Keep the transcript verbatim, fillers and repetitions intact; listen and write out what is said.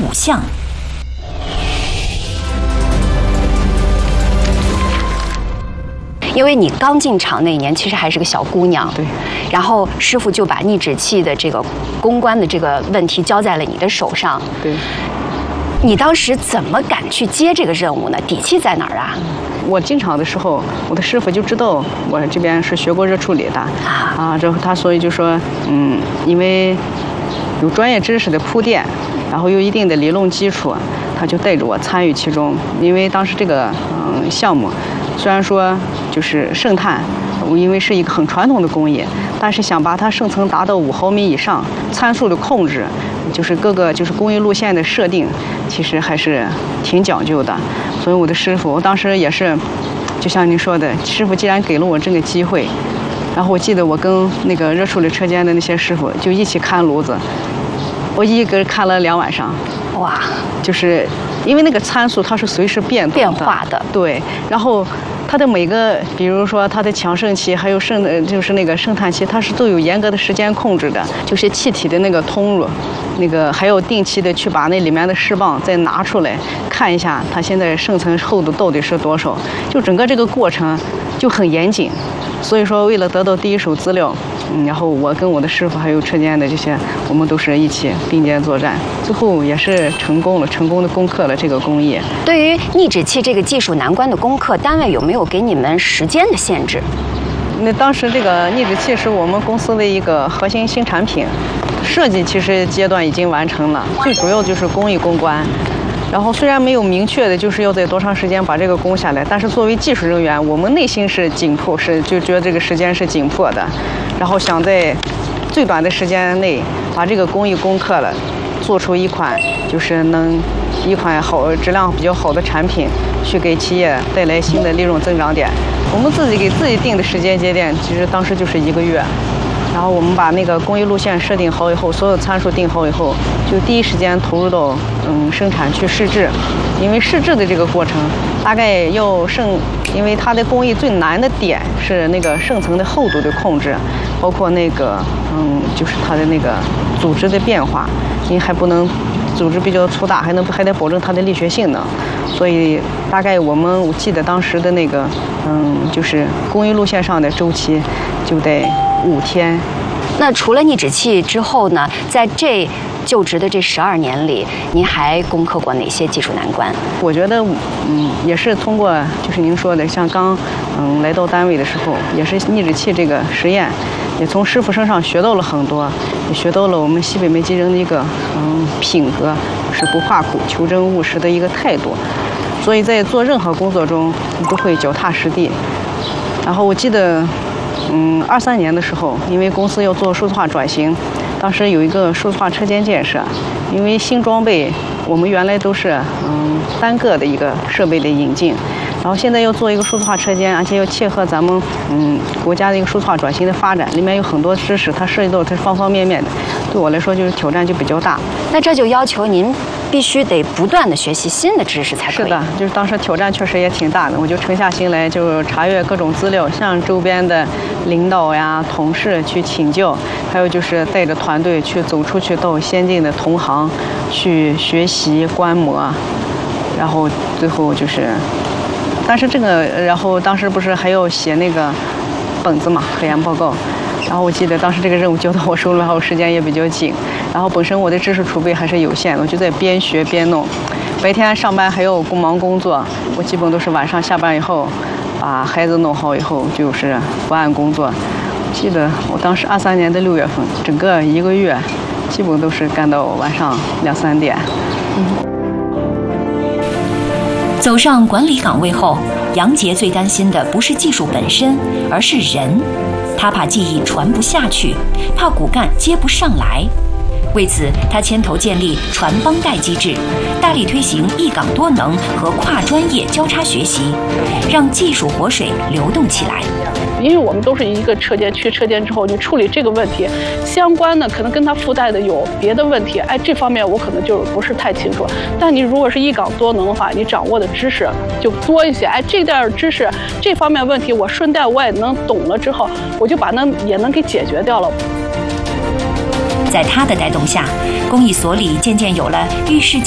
项。 因为你刚进厂那年，其实还是个小姑娘， 对。 然后师傅就把逆止气的这个攻关的这个问题交在了你的手上， 对。 你当时怎么敢去接这个任务呢？底气在哪儿啊？ 我进厂的时候，我的师傅就知道我这边是学过热处理的啊，啊，这他所以就说，嗯，因为有专业知识的铺垫，然后有一定的理论基础，他就带着我参与其中。因为当时这个嗯项目。虽然说就是渗碳，因为是一个很传统的工艺，但是想把它渗层达到五毫米以上，参数的控制，就是各个就是工艺路线的设定，其实还是挺讲究的。所以我的师傅，我当时也是，就像您说的，师傅既然给了我这个机会，然后我记得我跟那个热处理车间的那些师傅就一起看炉子，我一个看了两晚上， 哇， 就是因为那个参数它是随时变动的变化的， 对，然后。它的每个，比如说它的强渗期，还有渗呃，就是那个渗碳期，它是都有严格的时间控制的。就是气体的那个通入，那个还有定期的去把那里面的试棒再拿出来看一下，它现在渗层厚度到底是多少。就整个这个过程就很严谨。所以说，为了得到第一手资料，嗯，然后我跟我的师傅还有车间的这些，我们都是一起并肩作战，最后也是成功了，成功的攻克了这个工艺。 对于逆止气这个技术难关的攻克，单位有没有给你们时间的限制？ 那当时这个逆止气是我们公司的一个核心新产品，设计其实阶段已经完成了，最主要就是工艺攻关。然后虽然没有明确的就是要在多长时间把这个攻下来，但是作为技术人员，我们内心是紧迫，是就觉得这个时间是紧迫的，然后想在最短的时间内把这个工艺攻克了，做出一款就是能一款好质量比较好的产品，去给企业带来新的利润增长点。我们自己给自己定的时间节点，其实当时就是一个月。然后我们把那个工艺路线设定好以后，所有参数定好以后，就第一时间投入到嗯生产去试制。因为试制的这个过程，大概要渗，因为它的工艺最难的点是那个渗层的厚度的控制，包括那个嗯就是它的那个组织的变化，因为还不能组织比较粗大，还能还得保证它的力学性能。所以大概我们我记得当时的那个嗯就是工艺路线上的周期就得五天。 那除了逆止气之后呢，在这就职的这十二年里，您还攻克过哪些技术难关？ 我觉得，嗯，也是通过就是您说的，像刚嗯来到单位的时候，也是逆止气这个实验，也从师傅身上学到了很多，也学到了我们西北煤机人的一个嗯品格，是不怕苦、求真务实的一个态度。所以在做任何工作中，你都会脚踏实地。然后我记得。嗯，二三年的时候，因为公司要做数字化转型，当时有一个数字化车间建设，因为新装备我们原来都是嗯单个的一个设备的引进，然后现在要做一个数字化车间，而且要切合咱们嗯国家的一个数字化转型的发展，里面有很多知识，它涉及到这方方面面的，对我来说就是挑战就比较大。 那这就要求您必须得不断的学习新的知识才可以。 是的，就是当时挑战确实也挺大的，我就沉下心来，就查阅各种资料，向周边的领导呀、同事去请教，还有就是带着团队去走出去，到先进的同行去学习观摩，然后最后就是，但是这个，然后当时不是还要写那个本子嘛，科研报告。然后我记得当时这个任务交到我手里，然后时间也比较紧，然后本身我的知识储备还是有限的，我就在边学边弄。白天上班还要工忙工作，我基本都是晚上下班以后，把孩子弄好以后就是伏案工作。记得我当时二三年的六月份，整个一个月，基本都是干到晚上两三点。嗯。 走上管理岗位后，杨杰最担心的不是技术本身，而是人。他怕技艺传不下去，怕骨干接不上来。为此，他牵头建立传帮带机制，大力推行一岗多能和跨专业交叉学习，让技术活水流动起来。 因为我们都是一个车间，去车间之后，你处理这个问题，相关的可能跟它附带的有别的问题，哎，这方面我可能就不是太清楚。但你如果是一岗多能的话，你掌握的知识就多一些，哎，这点知识这方面问题，我顺带我也能懂了之后，我就把那也能给解决掉了。 在他的带动下，工艺所里渐渐有了遇事